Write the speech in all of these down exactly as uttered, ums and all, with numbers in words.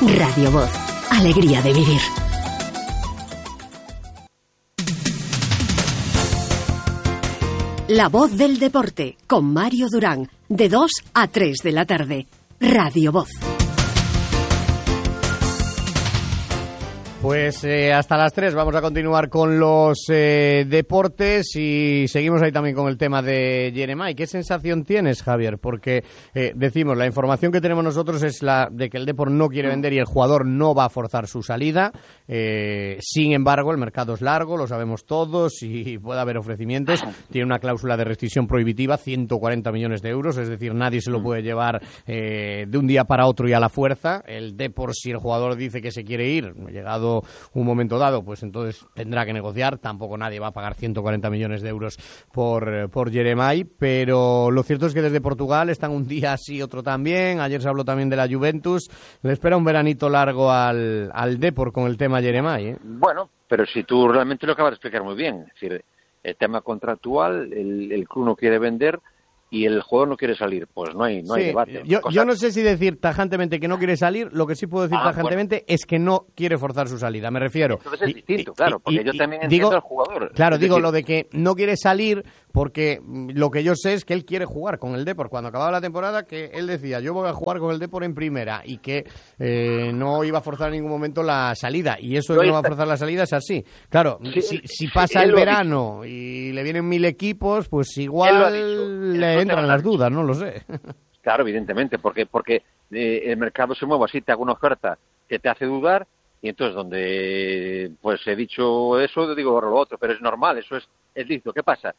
Radio Voz. Alegría de vivir. La Voz del Deporte, con Mario Durán, de dos a tres de la tarde. Radio Voz. Pues eh, hasta las tres vamos a continuar con los eh, deportes y seguimos ahí también con el tema de Yeremay. ¿Qué sensación tienes, Javier? Porque eh, decimos, la información que tenemos nosotros es la de que el Depor no quiere vender y el jugador no va a forzar su salida. Eh, sin embargo, el mercado es largo, lo sabemos todos y puede haber ofrecimientos. Tiene una cláusula de rescisión prohibitiva, ciento cuarenta millones de euros, es decir, nadie se lo puede llevar eh, de un día para otro y a la fuerza. El Depor, si el jugador dice que se quiere ir, llegado un momento dado, pues entonces tendrá que negociar. Tampoco nadie va a pagar ciento cuarenta millones de euros por, por Yeremay, pero lo cierto es que desde Portugal están un día así, otro también. Ayer se habló también de la Juventus. Le espera un veranito largo al, al Depor con el tema Yeremay, ¿eh? Bueno, pero si tú realmente lo acabas de explicar muy bien, es decir, el tema contractual, el, el club no quiere vender y el jugador no quiere salir, pues no hay no sí, hay debate. Yo, yo no sé si decir tajantemente que no quiere salir, lo que sí puedo decir ah, tajantemente bueno. es que no quiere forzar su salida, me refiero. Entonces es y, distinto, y, claro, porque y, yo también entiendo digo, al jugador. Claro, es digo decir, lo de que no quiere salir porque lo que yo sé es que él quiere jugar con el Depor. Cuando acababa la temporada, que él decía, yo voy a jugar con el Depor en primera y que eh, no iba a forzar en ningún momento la salida. Y eso de que no va a forzar la salida es así. Claro, sí, si, si pasa sí, el verano y le vienen mil equipos, pues igual le entran las dudas, ¿no? No lo sé. Claro, evidentemente, porque porque eh, el mercado se mueve así, te hago una oferta que te hace dudar y entonces donde pues he dicho eso, digo lo otro, pero es normal, eso es, es lícito. ¿Qué pasa?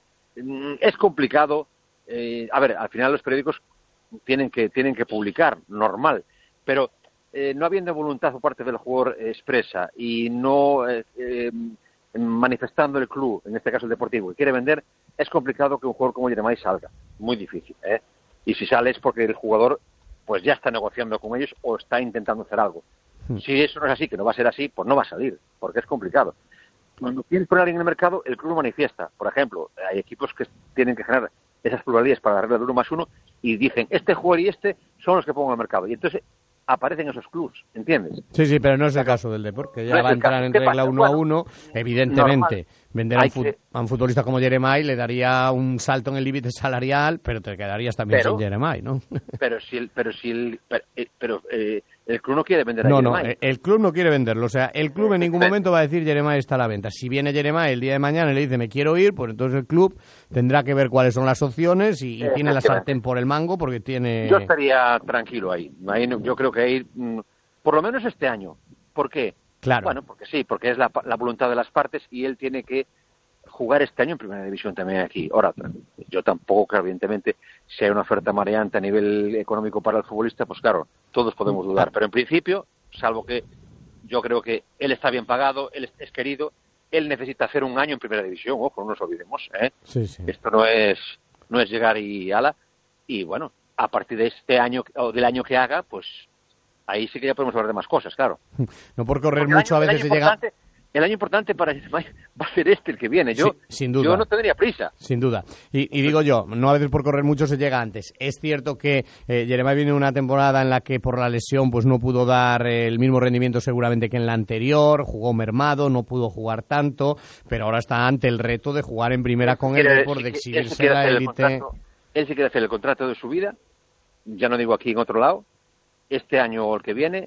Es complicado, eh, a ver, al final los periódicos tienen que tienen que publicar, normal, pero eh, no habiendo voluntad por parte del jugador expresa y no eh, eh, manifestando el club, en este caso el Deportivo, que quiere vender, es complicado que un jugador como Yeremay salga, muy difícil, ¿eh? Y si sale es porque el jugador pues ya está negociando con ellos o está intentando hacer algo. Hmm. Si eso no es así, que no va a ser así, pues no va a salir, porque es complicado. Cuando quieres poner a alguien en el mercado, el club manifiesta. Por ejemplo, hay equipos que tienen que generar esas pluralidades para la regla de uno más uno y dicen, este jugador y este son los que pongo en el mercado. Y entonces aparecen esos clubs, ¿entiendes? Sí, sí, pero no es el caso del Depor, que ya no va a entrar en regla uno a uno, evidentemente. Normal. Vender a un, fut- que... a un futbolista como Yeremay le daría un salto en el límite salarial, pero te quedarías también pero, sin Yeremay, ¿no? Pero si el, pero si el, pero, eh, pero eh, el club no quiere vender a no, Yeremay. No, no, el club no quiere venderlo, o sea, el club en ningún momento va a decir Yeremay está a la venta. Si viene Yeremay el día de mañana y le dice me quiero ir, pues entonces el club tendrá que ver cuáles son las opciones y, y tiene la sartén por el mango porque tiene... Yo estaría tranquilo ahí, ahí no, yo creo que ahí, por lo menos este año. ¿Por qué? Claro. Bueno, porque sí, porque es la, la voluntad de las partes y él tiene que jugar este año en Primera División también aquí. Ahora, yo tampoco creo, evidentemente, si hay una oferta mareante a nivel económico para el futbolista, pues claro, todos podemos dudar. Pero en principio, salvo que yo creo que él está bien pagado, él es, es querido, él necesita hacer un año en Primera División, ojo, no nos olvidemos, ¿eh? Sí, sí. Esto no es, no es llegar y ala, y bueno, a partir de este año, o del año que haga, pues ahí sí que ya podemos hablar de más cosas, claro. No por correr Porque mucho año, a veces se llega... El año importante para Yeremay va a ser este el que viene. Yo, sí, sin duda. Yo no tendría prisa. Sin duda. Y, y digo yo, no a veces por correr mucho se llega antes. Es cierto que eh, Yeremay viene una temporada en la que por la lesión pues no pudo dar eh, el mismo rendimiento seguramente que en la anterior, jugó mermado, no pudo jugar tanto, pero ahora está ante el reto de jugar en primera con el Depor, de exigirse la élite. Él sí quiere hacer el contrato de su vida, ya no digo aquí en otro lado, este año o el que viene,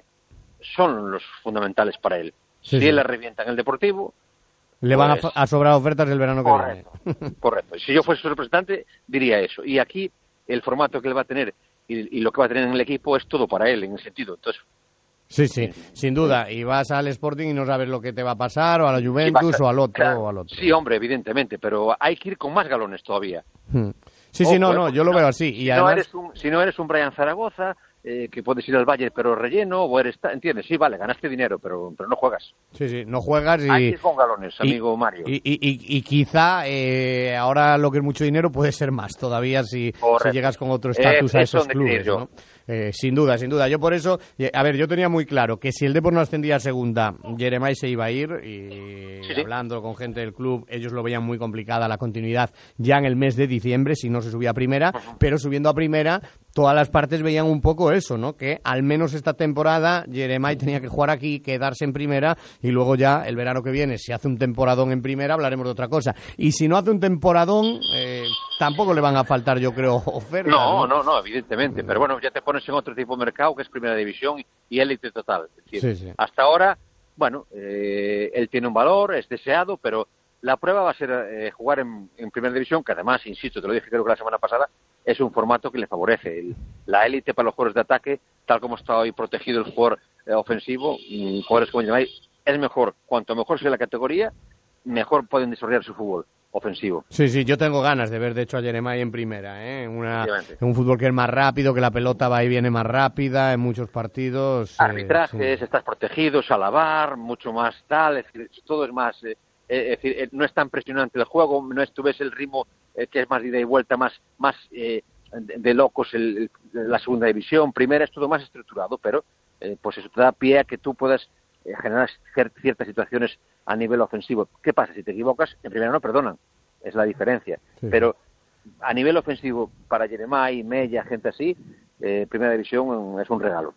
son los fundamentales para él. Sí, si sí. él le revienta en el Deportivo... Le pues, van a, a sobrar ofertas el verano que correcto, viene. Correcto. Si yo fuese su representante, diría eso. Y aquí, el formato que él va a tener y, y lo que va a tener en el equipo es todo para él, en ese sentido. Entonces, sí, sí, sin duda. Y vas al Sporting y no sabes lo que te va a pasar, o a la Juventus, sí, a, o al otro, claro, o al otro. Sí, hombre, evidentemente, pero hay que ir con más galones todavía. Hmm. Sí, sí, no, no, yo lo veo así. Y si, además... no eres un, si no eres un Brian Zaragoza... Eh, que puedes ir al Valle pero relleno o eres, entiendes, sí, vale, ganaste dinero pero, pero no juegas. Sí, sí, no juegas y... Hay que ir con galones, amigo y, Mario. Y, y, y, y quizá eh, ahora lo que es mucho dinero puede ser más todavía si, si llegas con otro estatus eh, a esos clubes, ¿no? Eh, sin duda, sin duda. Yo por eso, a ver, yo tenía muy claro que si el Depor no ascendía a segunda, Yeremay se iba a ir y sí, sí. hablando con gente del club, ellos lo veían muy complicada la continuidad ya en el mes de diciembre, si no se subía a primera, uh-huh. pero subiendo a primera todas las partes veían un poco eso, ¿no? Que al menos esta temporada Yeremay tenía que jugar aquí, quedarse en primera y luego ya el verano que viene, si hace un temporadón en primera, hablaremos de otra cosa. Y si no hace un temporadón, eh, tampoco le van a faltar, yo creo, ofertas. No, no, no, no, evidentemente. Pero bueno, ya te pones en otro tipo de mercado que es primera división y élite total. Es decir, sí, sí. Hasta ahora, bueno, eh, él tiene un valor, es deseado, pero la prueba va a ser eh, jugar en, en primera división, que además, insisto, te lo dije creo que la semana pasada, es un formato que le favorece. El, la élite para los jugadores de ataque, tal como está hoy protegido el jugador eh, ofensivo, mmm, jugadores como Yeremay, es mejor. Cuanto mejor sea la categoría, mejor pueden desarrollar su fútbol ofensivo. Sí, sí, yo tengo ganas de ver, de hecho, a Yeremay en primera, ¿eh? Una, en un fútbol que es más rápido, que la pelota va y viene más rápida en muchos partidos. Arbitrajes, eh, sí. Estás protegido, salabar, mucho más tal, es decir, todo es más... Eh, es decir, eh, no es tan presionante el juego, no es, tú ves el ritmo eh, que es más ida y vuelta, más, más eh, de, de locos el, el, la segunda división, primera es todo más estructurado, pero eh, pues eso te da pie a que tú puedas eh, generar ciertas situaciones a nivel ofensivo. ¿Qué pasa? Si te equivocas, en primera no perdonan, es la diferencia. Sí. Pero a nivel ofensivo, para Yeremay, Mella, gente así, eh, primera división es un regalo.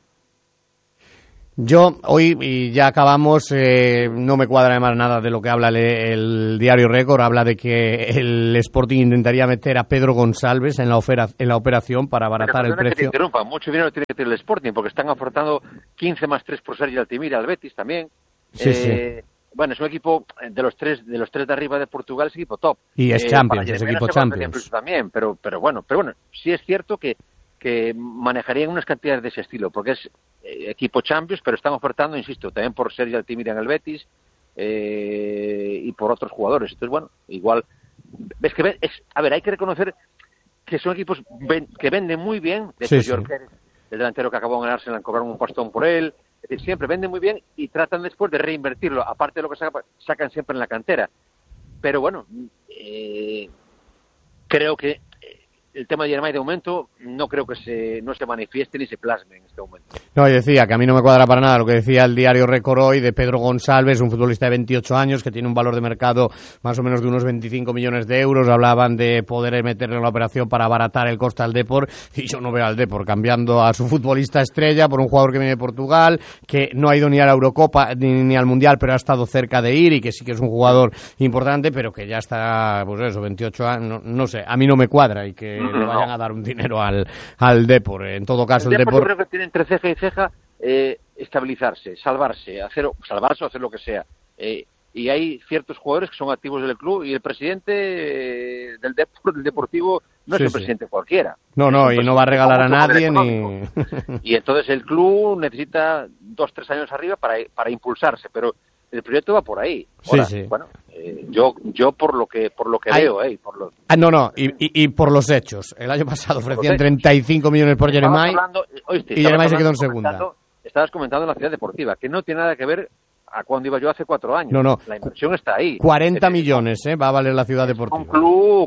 Yo, hoy, y ya acabamos, eh, no me cuadra además nada de lo que habla el, el diario Récord. Habla de que el Sporting intentaría meter a Pedro Gonçalves en la, ofera, en la operación para abaratar el precio. Que te interrumpa, mucho dinero tiene que tener el Sporting, porque están ofertando quince más tres por Sergi Altimira, al Betis también. Sí, eh, sí. Bueno, es un equipo de los tres de los tres de arriba de Portugal, es equipo top. Y es eh, Champions, es equipo Champions. También, pero, pero bueno, pero bueno, sí es cierto que que manejarían unas cantidades de ese estilo, porque es eh, equipo Champions, pero están ofertando, insisto, también por Sergi Altimira en el Betis eh, y por otros jugadores. Entonces, bueno, igual, ves que, es, a ver, hay que reconocer que son equipos ven, que venden muy bien. De hecho, sí, George Pérez, sí. el delantero que acabó de ganarse, le han cobrado un pastón por él. Es decir, siempre venden muy bien y tratan después de reinvertirlo, aparte de lo que sacan, sacan siempre en la cantera. Pero bueno, eh, creo que el tema de Yeremay de momento no creo que se no se manifieste ni se plasme en este momento. No, yo decía que a mí no me cuadra para nada lo que decía el diario Récord hoy de Pedro Gonçalves, un futbolista de veintiocho años que tiene un valor de mercado más o menos de unos veinticinco millones de euros. Hablaban de poder meterle en la operación para abaratar el coste al Depor, y yo no veo al Depor cambiando a su futbolista estrella por un jugador que viene de Portugal, que no ha ido ni a la Eurocopa ni, ni al Mundial, pero ha estado cerca de ir y que sí que es un jugador importante, pero que ya está, pues eso, veintiocho años, no, no sé, a mí no me cuadra y que le vayan a dar un dinero al, al Depor. En todo caso, el, el Depor... Yo creo que tiene entre ceja y ceja eh, estabilizarse, salvarse, hacer, salvarse o hacer lo que sea. Eh, y hay ciertos jugadores que son activos del club y el presidente eh, del, Depor, del Deportivo no sí, es un sí. presidente cualquiera. No, no, y no va a regalar a nadie ni... Y entonces el club necesita dos, tres años arriba para, para impulsarse, pero el proyecto va por ahí. Ahora, sí, sí. Bueno, eh, yo yo por lo que por lo que Ay, veo, eh, por lo... ah, no, no, y, y, y por los hechos. El año pasado ofrecían treinta y cinco millones por Yeremay y Yeremay se quedó en segunda. Estabas comentando en la Ciudad Deportiva, que no tiene nada que ver a cuando iba yo hace cuatro años. No, no. La inversión está ahí. cuarenta millones eh, va a valer la Ciudad Deportiva. Un club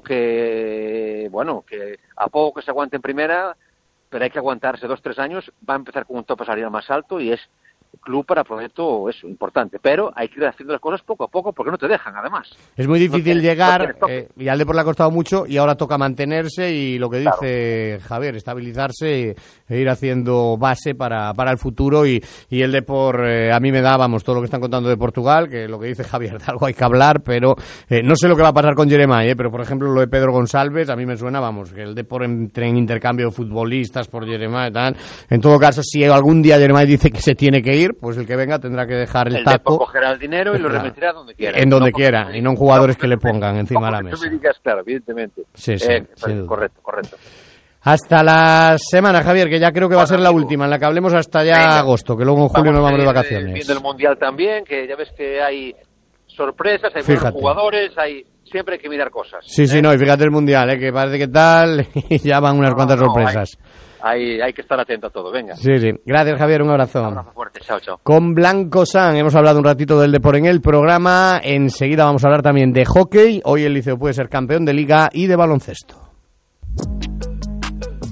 que, bueno, que a poco que se aguante en primera, pero hay que aguantarse dos, tres años, va a empezar con un tope salarial más alto y es club para proyecto eso, importante, pero hay que ir haciendo las cosas poco a poco porque no te dejan, además. Es muy difícil no tienes, llegar, no eh, y al Depor le ha costado mucho y ahora toca mantenerse y lo que dice claro. Javier, estabilizarse e ir haciendo base para, para el futuro y, y el Depor, eh, a mí me da, vamos, todo lo que están contando de Portugal, que lo que dice Javier, de algo hay que hablar, pero eh, no sé lo que va a pasar con Yeremay, eh, pero por ejemplo lo de Pedro Gonçalves, a mí me suena, vamos, que el Depor entre en intercambio de futbolistas por Yeremay y tal. En todo caso, si algún día Yeremay dice que se tiene que ir, pues el que venga tendrá que dejar el, el taco. El cogerá el dinero y lo remeterá donde quiera. En donde no, quiera, porque, y no en jugadores no, que le pongan encima de la mesa. Tú me digas, claro, evidentemente. Sí, sí, eh, pues, correcto, correcto. Hasta la semana, Javier, que ya creo que va bueno, a ser la amigo. última, en la que hablemos hasta ya venga. agosto, que luego en julio vamos nos vamos de vacaciones. Viendo el Mundial también, que ya ves que hay sorpresas, hay fíjate. buenos jugadores, hay... Siempre hay que mirar cosas. Sí, ¿eh? sí, no, y fíjate el Mundial, ¿eh? que parece que tal, y ya van unas no, cuantas no, sorpresas. Hay, hay, hay que estar atento a todo, venga. Sí, sí. Gracias, Javier, un abrazo. Un abrazo fuerte, chao, chao. Con Blanco San hemos hablado un ratito del Depor en el programa, enseguida vamos a hablar también de hockey, hoy el Liceo puede ser campeón de Liga y de baloncesto.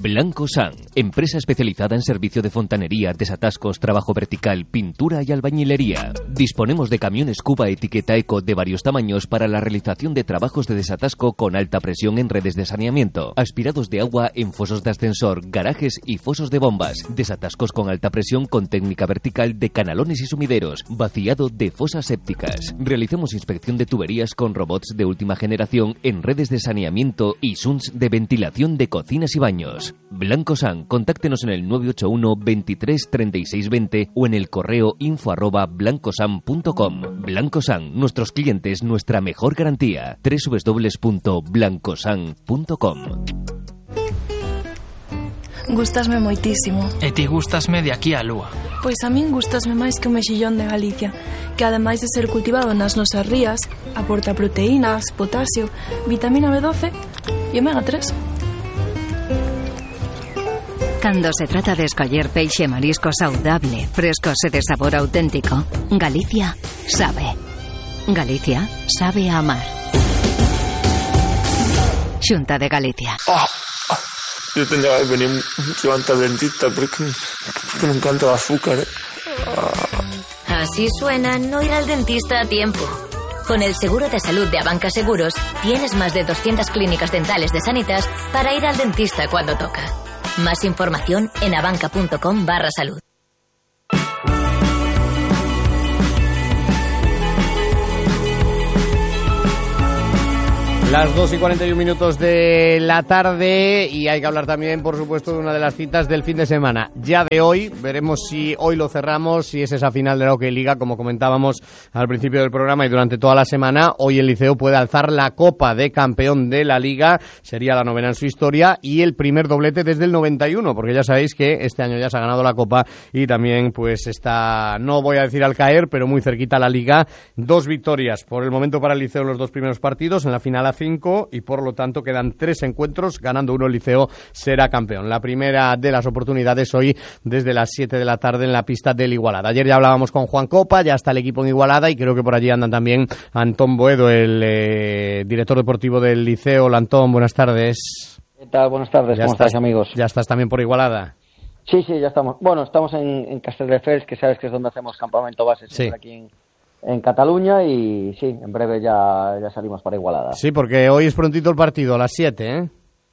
Blanco San, empresa especializada en servicio de fontanería, desatascos, trabajo vertical, pintura y albañilería. Disponemos de camiones Cuba etiqueta Eco de varios tamaños para la realización de trabajos de desatasco con alta presión en redes de saneamiento, aspirados de agua en fosos de ascensor, garajes y fosos de bombas, desatascos con alta presión con técnica vertical de canalones y sumideros, vaciado de fosas sépticas. Realizamos inspección de tuberías con robots de última generación en redes de saneamiento y S U N S de ventilación de cocinas y baños. Blanco San, contáctenos en el nueve ocho uno veintitrés treinta y seis veinte o en el correo info arroba blancosan punto com. Blanco San, nuestros clientes, nuestra mejor garantía. doble u doble u doble u punto blancosan punto com. Gustasme moitísimo. E ti gustasme de aquí á lúa. Pois a min gustasme máis que o mexillón de Galicia, que ademais de ser cultivado nas nosas rías, aporta proteínas, potasio, vitamina B doce e omega tres. Cando se trata de escoller peixe e marisco saudable, frescos e de sabor auténtico, Galicia sabe. Galicia sabe a amar. Xunta de Galicia. Oh, oh. Yo tendría que venir mucho antes al dentista porque, porque me encanta el azúcar, ¿eh? Oh. Así suena no ir al dentista a tiempo. Con el seguro de salud de Abanca Seguros, tienes más de doscientas clínicas dentales de Sanitas para ir al dentista cuando toca. Más información en abanca.com barra salud. Las dos y cuarenta y un minutos de la tarde y hay que hablar también, por supuesto, de una de las citas del fin de semana. Ya de hoy, veremos si hoy lo cerramos, si es esa final de la Hockey Liga, como comentábamos al principio del programa y durante toda la semana. Hoy el Liceo puede alzar la Copa de Campeón de la Liga, sería la novena en su historia y el primer doblete desde el noventa y uno, porque ya sabéis que este año ya se ha ganado la Copa y también pues está, no voy a decir al caer, pero muy cerquita la Liga. Dos victorias por el momento para el Liceo en los dos primeros partidos, en la final a cinco y por lo tanto quedan tres encuentros, ganando uno el Liceo será campeón. La primera de las oportunidades hoy desde las siete de la tarde en la pista del Igualada. Ayer ya hablábamos con Juan Copa, ya está el equipo en Igualada y creo que por allí andan también Antón Boedo, el eh, director deportivo del Liceo. Hola Antón, buenas tardes. ¿Qué tal? Buenas tardes, ¿cómo estáis, amigos? ¿Ya estás también por Igualada? Sí, sí, ya estamos. Bueno, estamos en, en Castelldefels, que sabes que es donde hacemos campamento base siempre sí. aquí en En Cataluña y sí, en breve ya, ya salimos para Igualada. Sí, porque hoy es prontito el partido, a las siete, ¿eh?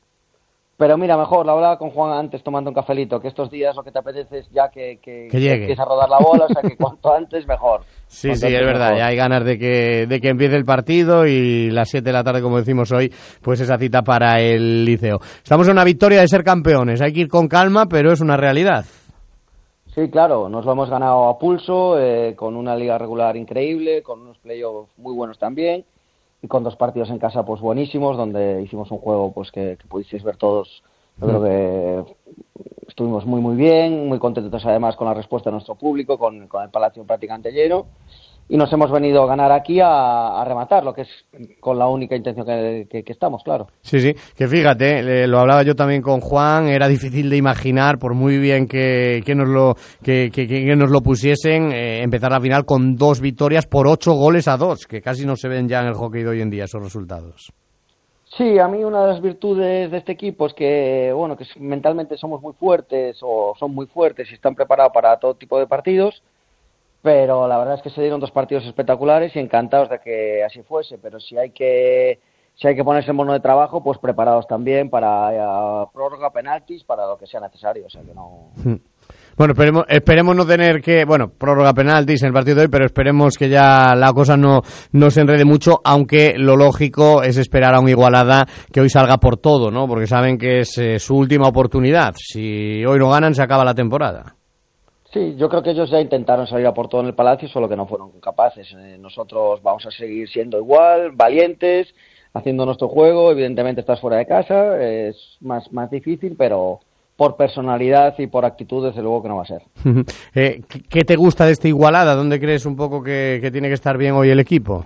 Pero mira, mejor, la hablaba con Juan antes tomando un cafelito, que estos días lo que te apetece es ya que, que, que, llegue. que empiece a rodar la bola, o sea que cuanto antes mejor. Sí, cuanto sí, es verdad, mejor. Ya hay ganas de que, de que empiece el partido y las siete de la tarde, como decimos hoy, pues esa cita para el Liceo. Estamos en una victoria de ser campeones, hay que ir con calma, pero es una realidad. Sí, claro, nos lo hemos ganado a pulso, eh, con una liga regular increíble, con unos playoffs muy buenos también, y con dos partidos en casa pues buenísimos, donde hicimos un juego pues que, que pudisteis ver todos. Yo creo que estuvimos muy muy bien, muy contentos además con la respuesta de nuestro público, con, con el Palacio prácticamente lleno. Y nos hemos venido a ganar aquí a, a rematar, lo que es con la única intención que, que, que estamos, claro. Sí, sí, que fíjate, eh, lo hablaba yo también con Juan, era difícil de imaginar, por muy bien que, que, nos, lo, que, que, que nos lo pusiesen, eh, empezar la final con dos victorias por ocho goles a dos, que casi no se ven ya en el hockey de hoy en día esos resultados. Sí, a mí una de las virtudes de este equipo es que, bueno, que mentalmente somos muy fuertes o son muy fuertes y están preparados para todo tipo de partidos. Pero la verdad es que se dieron dos partidos espectaculares y encantados de que así fuese, pero si hay que si hay que ponerse en mono de trabajo, pues preparados también para uh, prórroga, penaltis, para lo que sea necesario, o sea que no... Bueno, esperemos, esperemos no tener que, bueno, prórroga, penaltis en el partido de hoy, pero esperemos que ya la cosa no, no se enrede mucho, aunque lo lógico es esperar a un Igualada que hoy salga por todo, ¿no? Porque saben que es eh, su última oportunidad. Si hoy no ganan, se acaba la temporada. Sí, yo creo que ellos ya intentaron salir a por todo en el Palacio, solo que no fueron capaces. Eh, nosotros vamos a seguir siendo igual, valientes, haciendo nuestro juego. Evidentemente estás fuera de casa, eh, es más, más difícil, pero por personalidad y por actitud, desde luego que no va a ser. eh, ¿Qué te gusta de esta Igualada? ¿Dónde crees un poco que, que tiene que estar bien hoy el equipo?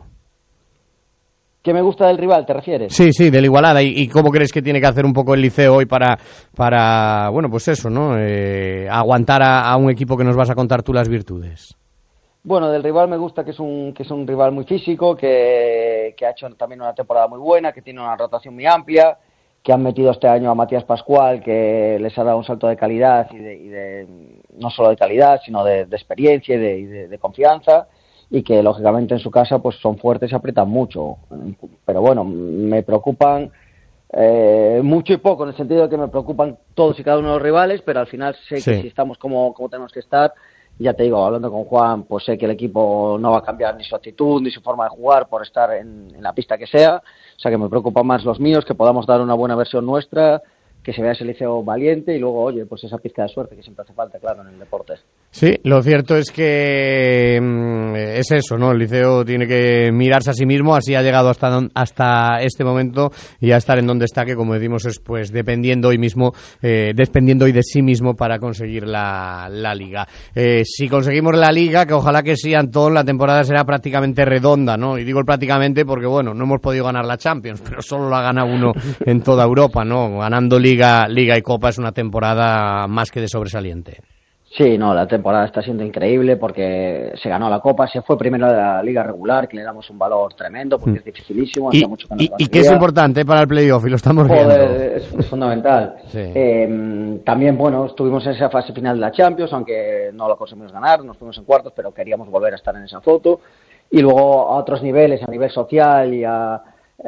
¿Qué me gusta del rival, te refieres? Sí, sí, del Igualada. ¿Y, y cómo crees que tiene que hacer un poco el Liceo hoy para, para bueno, pues eso, ¿no? Eh, aguantar a, a un equipo que nos vas a contar tú las virtudes. Bueno, del rival me gusta que es un que es un rival muy físico, que, que ha hecho también una temporada muy buena, que tiene una rotación muy amplia, que han metido este año a Matías Pascual, que les ha dado un salto de calidad y de, y de no solo de calidad, sino de, de experiencia y de, y de, de confianza, y que lógicamente en su casa pues son fuertes y aprietan mucho. Pero bueno, me preocupan eh, mucho y poco, en el sentido de que me preocupan todos y cada uno de los rivales, pero al final sé Sí. que si estamos como, como tenemos que estar, ya te digo, hablando con Juan, pues sé que el equipo no va a cambiar ni su actitud ni su forma de jugar por estar en, en la pista que sea. O sea que me preocupan más los míos, que podamos dar una buena versión nuestra, que se vea ese Liceo valiente y luego, oye, pues esa pizca de suerte que siempre hace falta, claro, en el deporte. Sí, lo cierto es que mm, es eso, ¿no? El Liceo tiene que mirarse a sí mismo, así ha llegado hasta don- hasta este momento y a estar en donde está, que como decimos es pues dependiendo hoy mismo, eh, dependiendo hoy de sí mismo para conseguir la, la Liga. Eh, si conseguimos la Liga, que ojalá que sí, Antón, la temporada será prácticamente redonda, ¿no? Y digo prácticamente porque, bueno, no hemos podido ganar la Champions, pero solo la gana uno en toda Europa, ¿no? Ganando Liga, Liga y Copa es una temporada más que de sobresaliente. Sí, no, la temporada está siendo increíble porque se ganó la Copa, se fue primero de la Liga regular, que le damos un valor tremendo porque es dificilísimo. Y, hacía mucho que no y, lo y que es conseguía. importante para el playoff y lo estamos Joder, viendo. es, es fundamental. Sí. Eh, también, bueno, estuvimos en esa fase final de la Champions, aunque no lo conseguimos ganar, nos fuimos en cuartos, pero queríamos volver a estar en esa foto. Y luego a otros niveles, a nivel social y a...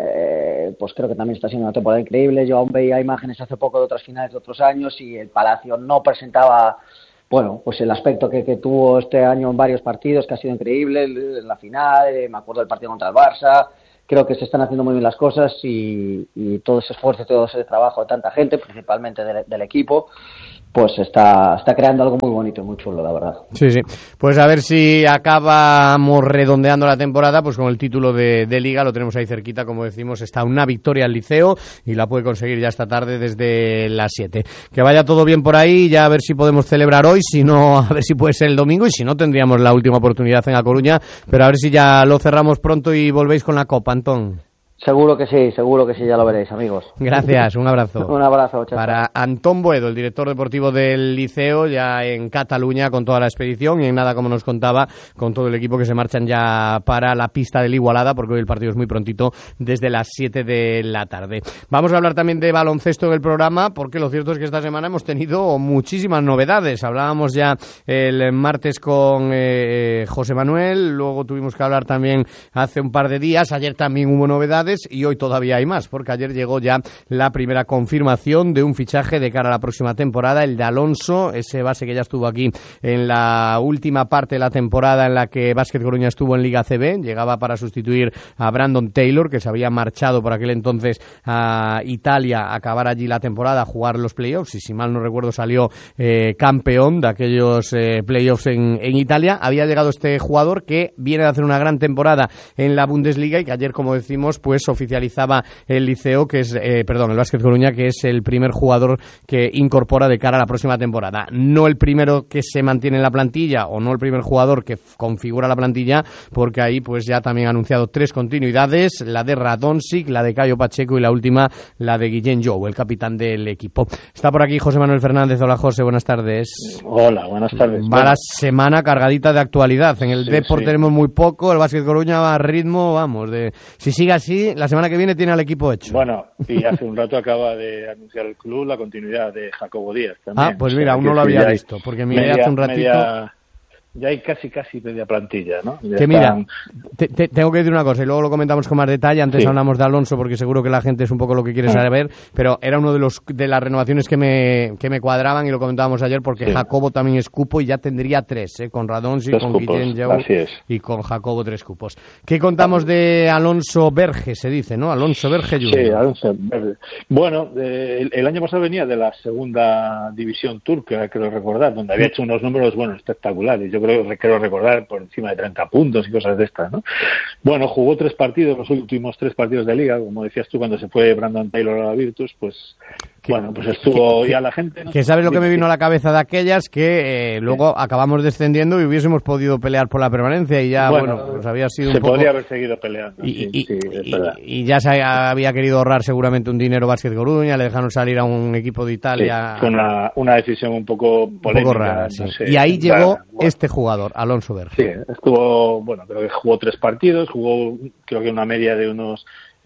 Eh, pues creo que también está siendo una temporada increíble. Yo aún veía imágenes hace poco de otras finales de otros años y el Palacio no presentaba, bueno, pues el aspecto que, que tuvo este año en varios partidos, que ha sido increíble, en la final, eh, me acuerdo del partido contra el Barça. Creo que se están haciendo muy bien las cosas y, y todo ese esfuerzo, todo ese trabajo de tanta gente, principalmente del, del equipo, pues está, está creando algo muy bonito y muy chulo, la verdad. Sí, sí. Pues a ver si acabamos redondeando la temporada, pues con el título de, de Liga, lo tenemos ahí cerquita, como decimos, está una victoria al Liceo y la puede conseguir ya esta tarde desde las siete. Que vaya todo bien por ahí, ya a ver si podemos celebrar hoy, si no, a ver si puede ser el domingo y si no tendríamos la última oportunidad en A Coruña, pero a ver si ya lo cerramos pronto y volvéis con la Copa, Antón. Seguro que sí, seguro que sí, ya lo veréis, amigos. Gracias, un abrazo. Un abrazo, chao. Para Antón Boedo, el director deportivo del Liceo, ya en Cataluña con toda la expedición y en nada, como nos contaba, con todo el equipo que se marchan ya para la pista del Igualada, porque hoy el partido es muy prontito, desde las siete de la tarde. Vamos a hablar también de baloncesto en el programa, porque lo cierto es que esta semana hemos tenido muchísimas novedades. Hablábamos ya el martes con eh, José Manuel, luego tuvimos que hablar también hace un par de días, ayer también hubo novedades, y hoy todavía hay más, porque ayer llegó ya la primera confirmación de un fichaje de cara a la próxima temporada, el de Alonso, ese base que ya estuvo aquí en la última parte de la temporada en la que Básquet Coruña estuvo en Liga C B, llegaba para sustituir a Brandon Taylor, que se había marchado por aquel entonces a Italia a acabar allí la temporada, a jugar los playoffs, y si mal no recuerdo salió eh, campeón de aquellos eh, playoffs en, en Italia. Había llegado este jugador que viene de hacer una gran temporada en la Bundesliga y que ayer, como decimos, pues oficializaba el Liceo, que es, eh, perdón, el Básquet Coruña, que es el primer jugador que incorpora de cara a la próxima temporada. No el primero que se mantiene en la plantilla, o no el primer jugador que f- configura la plantilla, porque ahí pues ya también ha anunciado tres continuidades, la de Radončić, la de Cayo Pacheco y la última, la de Guillén Jou, el capitán del equipo. Está por aquí José Manuel Fernández. Hola, José, buenas tardes. Hola, buenas tardes. Va Bueno, la semana cargadita de actualidad. En el Sí, Depor sí. tenemos muy poco, el Básquet Coruña va a ritmo, vamos, de si sigue así, la semana que viene tiene al equipo hecho. Bueno, y hace un rato acaba de anunciar el club la continuidad de Jacobo Díaz también. Ah, pues O sea, mira, aún que no lo sí, había ya hay visto, porque miré media- hace un ratito. media- ya hay casi, casi media plantilla, ¿no? Ya Que mira, están- te- te- tengo que decir una cosa y luego lo comentamos con más detalle. Antes Sí. hablamos de Alonso porque seguro que la gente es un poco lo que quiere Ah. saber, pero era uno de los de las renovaciones que me, que me cuadraban y lo comentábamos ayer porque Sí. Jacobo también es cupo y ya tendría tres, ¿eh? Con Radončić, Tres con cupos, Guillén Jou así es. y con Jacobo tres cupos. ¿Qué contamos de Alonso Berge, se dice, ¿no? Alonso Berge Sí, junior Alonso Verde. Bueno, eh, el, el año pasado venía de la segunda división turca, creo recordar, donde había hecho unos números, bueno, espectaculares. Yo creo que quiero recordar por encima de treinta puntos y cosas de estas, ¿no? Bueno, jugó tres partidos, los últimos tres partidos de liga, como decías tú, cuando se fue Brandon Taylor a la Virtus, pues, bueno, pues estuvo que- ya la gente, ¿no? Que sabes lo que me vino a la cabeza de aquellas que eh, luego acabamos descendiendo y hubiésemos podido pelear por la permanencia y ya, bueno, pues había sido se un poco... podría haber seguido peleando. Y, sí, y- sí, es y- verdad. y ya se había querido ahorrar seguramente un dinero Básquet Coruña, le dejaron salir a un equipo de Italia. Sí, fue una, una decisión un poco un polémica. poco rara, no sí. sé, Y ahí llegó rara. Bueno, este jugador, Alonso Berge. sí, estuvo, bueno, creo que jugó tres partidos, jugó creo que una media de unos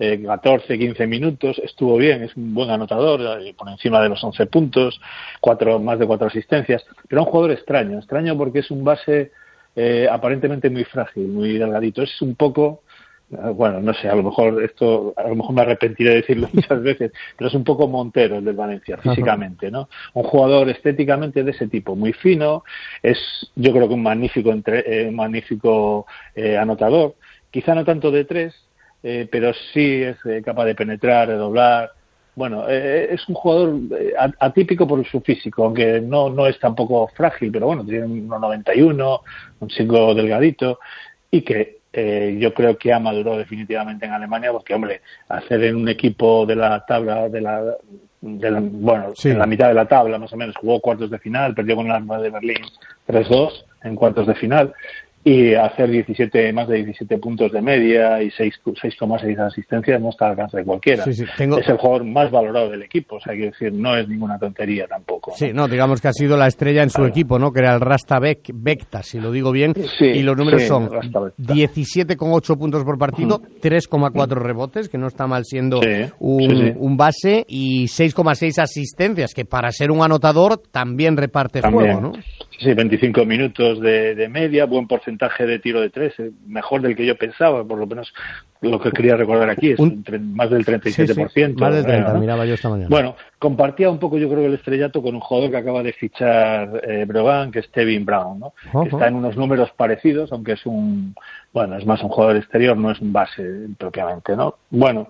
eh, catorce, quince minutos, estuvo bien, es un buen anotador, eh, por encima de los once puntos, cuatro, más de cuatro asistencias, pero un jugador extraño, extraño porque es un base eh, aparentemente muy frágil, muy delgadito, es un poco... Bueno, no sé, a lo mejor esto, a lo mejor me arrepentiré de decirlo muchas veces, pero es un poco Montero el del Valencia, físicamente, ¿no? Un jugador estéticamente de ese tipo, muy fino, es yo creo que un magnífico entre, eh, magnífico eh, anotador, quizá no tanto de tres, eh, pero sí es eh, capaz de penetrar, de doblar. Bueno, eh, es un jugador eh, atípico por su físico, aunque no, no es tampoco frágil, pero bueno, tiene un uno noventa y uno, un chico delgadito, y que Eh, yo creo que ha madurado definitivamente en Alemania, porque, hombre, hacer en un equipo de la tabla, de la, de la bueno, sí. en la mitad de la tabla, más o menos, jugó cuartos de final, perdió con el Alba de Berlín tres dos en cuartos de final, y hacer diecisiete, más de diecisiete puntos de media y seis coma seis asistencias no está al alcance de cualquiera. Sí, sí, tengo... Es el jugador más valorado del equipo, o sea, quiero decir, no es ninguna tontería tampoco, ¿no? Sí, no, digamos que ha sido la estrella en su claro. equipo, ¿no? Que era el Rasta Bekta, si lo digo bien, sí, y los números sí, son diecisiete coma ocho puntos por partido, uh-huh. tres coma cuatro rebotes, que no está mal siendo sí, un, sí, sí. un base, y seis coma seis asistencias, que para ser un anotador también reparte también. juego, ¿no? Sí, veinticinco minutos de, de media, buen porcentaje de tiro de tres, mejor del que yo pensaba, por lo menos lo que quería recordar aquí, es un, más del treinta y siete por ciento. Sí, sí, más del treinta, ¿no? Miraba yo esta mañana. Bueno, compartía un poco yo creo el estrellato con un jugador que acaba de fichar eh, Breogán, que es Tevin Brown, ¿no? Uh-huh. Que está en unos números parecidos, aunque es un, bueno, es más un jugador exterior, no es un base propiamente, ¿no? Bueno,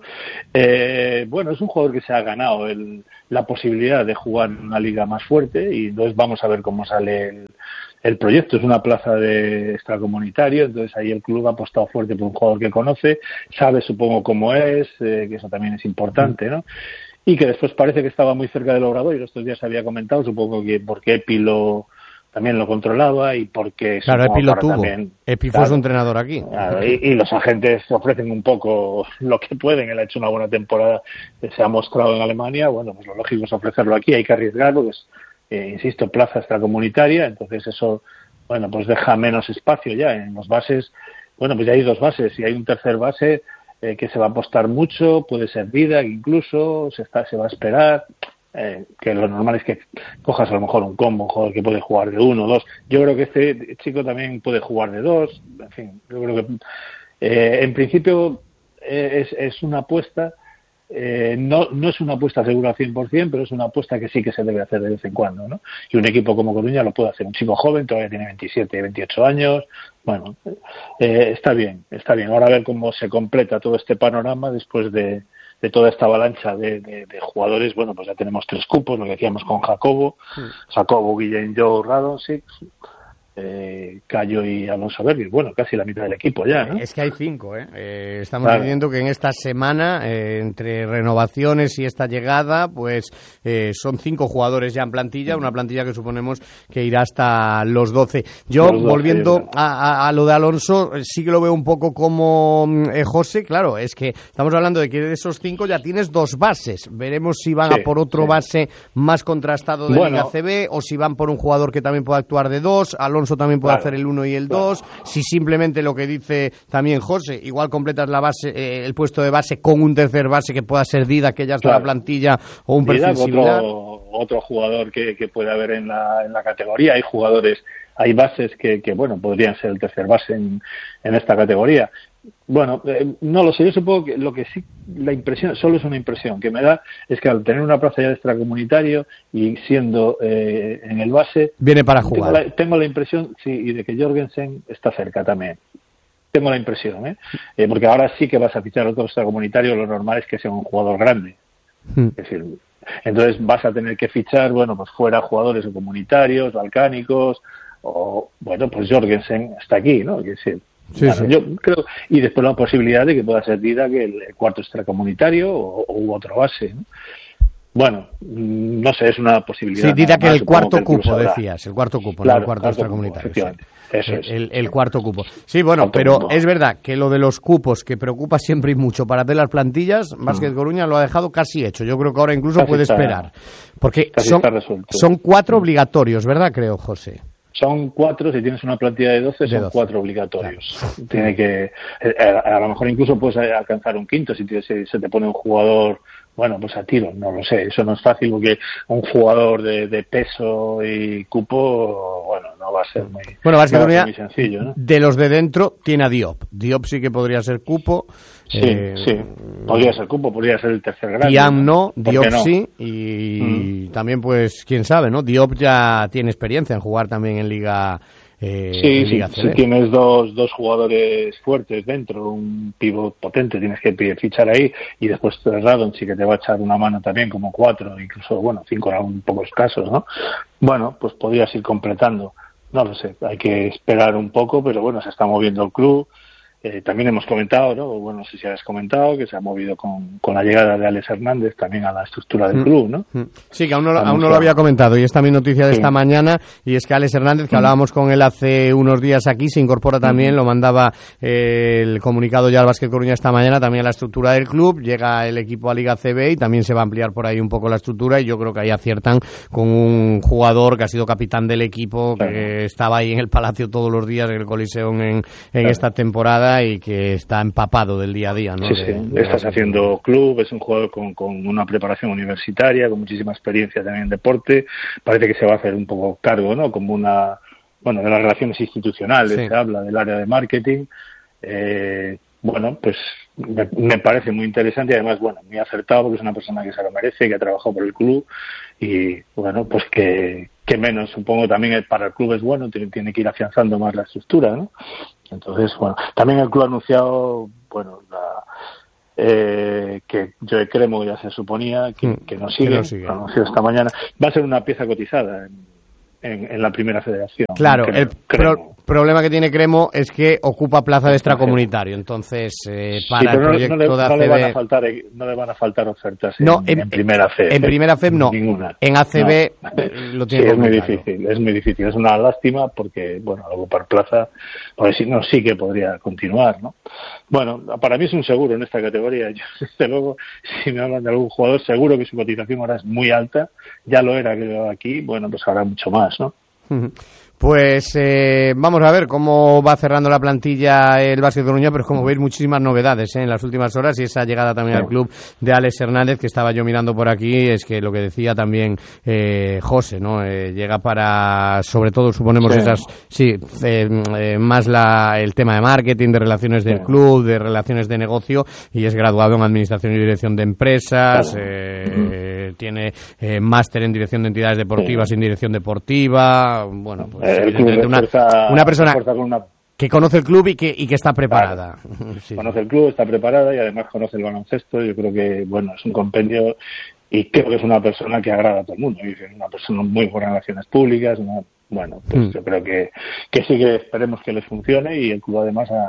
eh, bueno, es un jugador que se ha ganado el, la posibilidad de jugar en una liga más fuerte, y entonces vamos a ver cómo sale el, el proyecto. Es una plaza de extracomunitario, entonces ahí el club ha apostado fuerte por un jugador que conoce, sabe supongo cómo es, eh, que eso también es importante, ¿no? Y que después parece que estaba muy cerca del Obrador, y estos días se había comentado, supongo que porque Epi lo, también lo controlaba, y porque... Claro, Epi lo tuvo, también, Epi fue claro, su entrenador aquí. Claro, y, y los agentes ofrecen un poco lo que pueden, él ha hecho una buena temporada, se ha mostrado en Alemania, bueno, pues lo lógico es ofrecerlo aquí, hay que arriesgarlo, pues, eh, insisto, plaza extracomunitaria, entonces eso, bueno, pues deja menos espacio ya en los bases. Bueno, pues ya hay dos bases, y hay un tercer base eh, que se va a apostar mucho, puede ser Vida incluso, se está se va a esperar, eh, que lo normal es que cojas a lo mejor un combo, un jugador que puede jugar de uno o dos. Yo creo que este chico también puede jugar de dos, en fin, yo creo que eh, en principio eh, es, es una apuesta, eh, no, no es una apuesta segura al cien por ciento, pero es una apuesta que sí que se debe hacer de vez en cuando, ¿no? Y un equipo como Coruña lo puede hacer, un chico joven, todavía tiene veintisiete, veintiocho años, bueno, eh, está bien, está bien. Ahora a ver cómo se completa todo este panorama después de, de toda esta avalancha de, de, de jugadores. Bueno, pues ya tenemos tres cupos, lo que decíamos con Jacobo, sí. Jacobo, Guillén, Joe, Radonjic, eh, Cayo y Alonso Berger, bueno, casi la mitad del equipo ya, ¿no? Es que hay cinco, ¿eh? eh estamos claro. diciendo que en esta semana, eh, entre renovaciones y esta llegada, pues eh, son cinco jugadores ya en plantilla, una plantilla que suponemos que irá hasta los doce. Yo, los doce, volviendo a, a, a lo de Alonso, sí que lo veo un poco como eh, José, claro, es que estamos hablando de que de esos cinco ya tienes dos bases, veremos si van sí, a por otro sí. base más contrastado de bueno. Liga C B, o si van por un jugador que también pueda actuar de dos. Alonso también puede claro, hacer el uno y el dos, claro. Si simplemente lo que dice también José, igual completas la base, eh, el puesto de base con un tercer base que pueda ser Dida, que ya está claro. en la plantilla, o un perfil Dida, similar. Otro, otro jugador que, que puede haber en la, en la categoría. Hay jugadores, hay bases que, que bueno, podrían ser el tercer base en, en esta categoría. Bueno, eh, no lo sé, yo supongo que lo que sí, la impresión, solo es una impresión que me da, es que al tener una plaza ya de extracomunitario y siendo eh, en el base... Viene para jugar. Tengo la, tengo la impresión, sí, y de que Jorgensen está cerca también. Tengo la impresión, ¿eh? eh porque ahora sí que vas a fichar otro extracomunitario, lo normal es que sea un jugador grande. Hmm. Es decir, entonces vas a tener que fichar, bueno, pues fuera jugadores comunitarios, balcánicos, o, bueno, pues Jorgensen está aquí, ¿no? Es decir, Sí, bueno, sí. Yo creo, y después la posibilidad de que pueda ser Dida que el cuarto extracomunitario o, o otro base, ¿no? Bueno, no sé, es una posibilidad. Sí, Dida que el cuarto que el cupo, decías, el cuarto cupo, claro, no el cuarto, cuarto extracomunitario. Cupo, efectivamente. Sí. Eso es. El, el cuarto cupo. Sí, bueno, cuarto pero cupo. Es verdad que lo de los cupos, que preocupa siempre y mucho para hacer las plantillas, Básquet Coruña lo ha dejado casi hecho. Yo creo que ahora incluso casi puede está, esperar. Porque son, son cuatro obligatorios, ¿verdad? Creo, José. Son cuatro, si tienes una plantilla de doce, son doce. Cuatro obligatorios. Claro. Tiene que, a, a lo mejor incluso puedes alcanzar un quinto si, te, si se te pone un jugador, bueno, pues a tiro, no lo sé, eso no es fácil porque un jugador de, de peso y cupo, bueno, no va a ser muy, bueno, va a ser no va a ser muy sencillo, ¿no? De los de dentro tiene a Diop. Diop sí que podría ser cupo. Sí, eh, sí, podría ser cupo, podría ser el tercer grande. Diam no, Diop no? sí, y mm. también pues, quién sabe, ¿no? Diop ya tiene experiencia en jugar también en Liga eh, Sí, en Liga sí, C B. si tienes dos, dos jugadores fuertes dentro, un pivot potente, tienes que fichar ahí, y después Radon sí que te va a echar una mano también, como cuatro, incluso, bueno, cinco en algunos pocos casos, ¿no? Bueno, pues podrías ir completando. No lo sé, hay que esperar un poco, pero bueno, se está moviendo el club. Eh, también hemos comentado, ¿no? Bueno, no sé si has comentado que se ha movido con, con la llegada de Alex Hernández también a la estructura del club, ¿no? Sí, que aún no, aún no lo había comentado, y esta es mi noticia de sí. esta mañana, y es que Alex Hernández, que mm. hablábamos con él hace unos días aquí, se incorpora también, mm. lo mandaba eh, el comunicado ya al Básquet Coruña esta mañana, también a la estructura del club, llega el equipo a Liga C B y también se va a ampliar por ahí un poco la estructura, y yo creo que ahí aciertan con un jugador que ha sido capitán del equipo, claro. que estaba ahí en el Palacio todos los días, en el Coliseum en, en claro. esta temporada, y que está empapado del día a día, ¿no? Sí, sí, de, de estás haciendo club, es un jugador con, con una preparación universitaria, con muchísima experiencia también en deporte, parece que se va a hacer un poco cargo, ¿no? Como una, bueno, de las relaciones institucionales, sí. se habla del área de marketing, eh, bueno, pues me, me parece muy interesante y además, bueno, muy acertado porque es una persona que se lo merece, que ha trabajado por el club y, bueno, pues que, que menos, supongo también para el club es bueno, tiene, tiene que ir afianzando más la estructura, ¿no? Entonces, bueno, también el club ha anunciado, bueno, la, eh, que Joe Cremo ya se suponía que, que no sigue, que no sigue. Anunció esta mañana. Va a ser una pieza cotizada en, en, en la primera federación. Claro, Cremo, el pro, problema que tiene Cremo es que ocupa plaza de extracomunitario, entonces eh, para sí, el proyecto no, no le, de A C B... No le, van a faltar, no le van a faltar ofertas en, no, en, en primera F B. En primera F B no, ninguna. En A C B no. lo tiene sí, es muy complicado. difícil, es muy difícil, es una lástima porque, bueno, al ocupar plaza, pues si no, sí que podría continuar, ¿no? Bueno, para mí es un seguro en esta categoría, yo desde luego, si me hablan de algún jugador, seguro que su cotización ahora es muy alta, ya lo era que aquí, bueno, pues habrá mucho más, ¿no? Pues eh, vamos a ver cómo va cerrando la plantilla el Básquet Coruña, pero como veis muchísimas novedades ¿eh? en las últimas horas, y esa llegada también al club de Alex Hernández, que estaba yo mirando por aquí, es que lo que decía también eh, José, ¿no? Eh, llega para, sobre todo suponemos sí. esas, sí, eh, eh, más la, el tema de marketing, de relaciones del sí. club, de relaciones de negocio, y es graduado en Administración y Dirección de Empresas, eh, uh-huh. tiene eh, máster en Dirección de Entidades Deportivas sí. y en Dirección Deportiva, bueno, pues Una, una persona una... que conoce el club y que y que está preparada. Claro. Sí. Conoce el club, está preparada y además conoce el baloncesto. Yo creo que, bueno, es un compendio y creo que es una persona que agrada a todo el mundo. Es una persona muy buena en relaciones públicas. Una, bueno, pues mm. yo creo que, que sí que esperemos que les funcione y el club además ha,